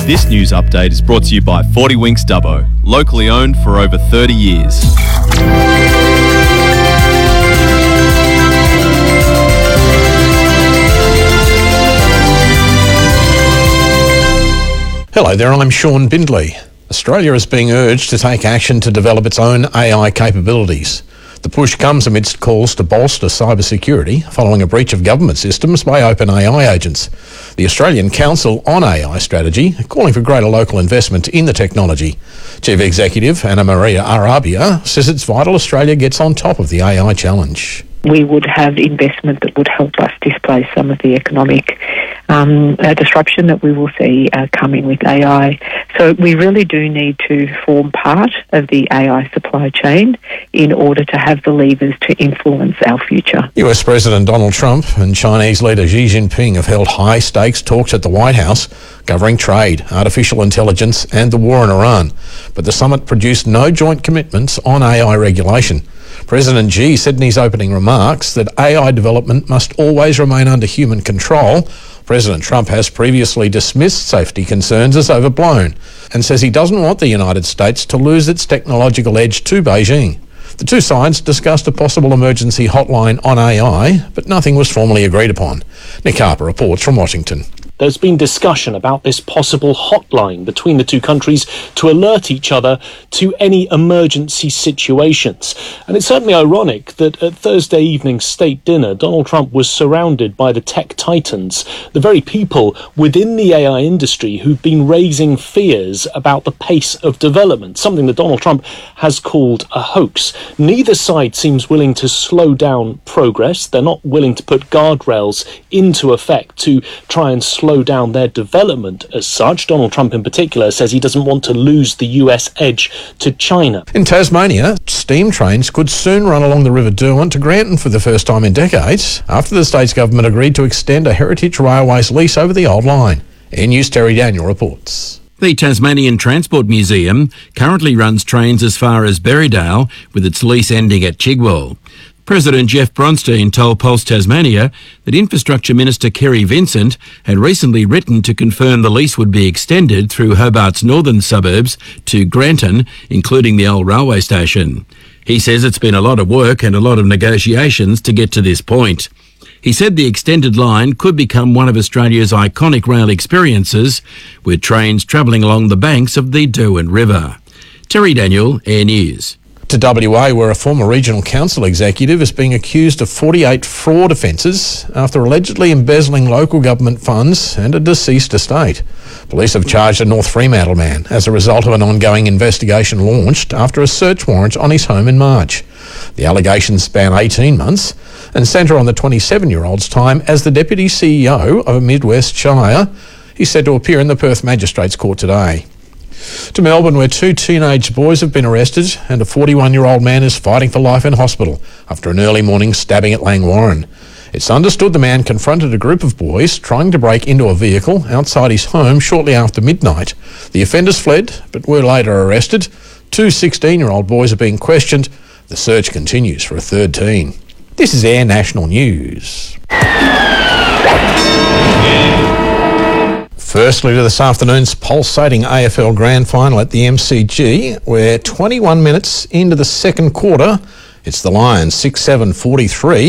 This news update is brought to you by 40 Winks Dubbo, locally owned for over 30 years. Hello there, I'm Sean Bindley. Australia is being urged to take action to develop its own AI capabilities. The push comes amidst calls to bolster cybersecurity following a breach of government systems by OpenAI agents. The Australian Council on AI Strategy calling for greater local investment in the technology. Chief Executive Anna Maria Arabia says it's vital Australia gets on top of the AI challenge. We would have investment that would help us displace some of the economic disruption that we will see coming with AI. So we really do need to form part of the AI supply chain in order to have the levers to influence our future. US President Donald Trump and Chinese leader Xi Jinping have held high-stakes talks at the White House covering trade, artificial intelligence and the war in Iran. But the summit produced no joint commitments on AI regulation. President Xi said in his opening remarks that AI development must always remain under human control. President Trump has previously dismissed safety concerns as overblown and says he doesn't want the United States to lose its technological edge to Beijing. The two sides discussed a possible emergency hotline on AI, but nothing was formally agreed upon. Nick Harper reports from Washington. There's been discussion about this possible hotline between the two countries to alert each other to any emergency situations. And it's certainly ironic that at Thursday evening's state dinner, Donald Trump was surrounded by the tech titans, the very people within the AI industry who've been raising fears about the pace of development, something that Donald Trump has called a hoax. Neither side seems willing to slow down progress. They're not willing to put guardrails into effect to try and slow down their development as such. Donald Trump in particular says he doesn't want to lose the US edge to China. In Tasmania, steam trains could soon run along the River Derwent to Granton for the first time in decades after the state's government agreed to extend a Heritage Railways lease over the old line. News Terry Daniel reports. The Tasmanian Transport Museum currently runs trains as far as Berrydale, with its lease ending at Chigwell. President Jeff Bronstein told Pulse Tasmania that Infrastructure Minister Kerry Vincent had recently written to confirm the lease would be extended through Hobart's northern suburbs to Granton, including the old railway station. He says it's been a lot of work and a lot of negotiations to get to this point. He said the extended line could become one of Australia's iconic rail experiences, with trains travelling along the banks of the Derwent River. Terry Daniel, Air News. To WA, where a former regional council executive is being accused of 48 fraud offences after allegedly embezzling local government funds and a deceased estate. Police have charged a North Fremantle man as a result of an ongoing investigation launched after a search warrant on his home in March. The allegations span 18 months and centre on the 27-year-old's time as the Deputy CEO of a Midwest Shire. He's said to appear in the Perth Magistrates Court today. To Melbourne, where two teenage boys have been arrested and a 41-year-old man is fighting for life in hospital after an early morning stabbing at Langwarrin. It's understood the man confronted a group of boys trying to break into a vehicle outside his home shortly after midnight. The offenders fled, but were later arrested. Two 16-year-old boys are being questioned. The search continues for a third teen. This is Air National News. Firstly to this afternoon's pulsating AFL Grand Final at the MCG, where 21 minutes into the second quarter, it's the Lions 6-7-43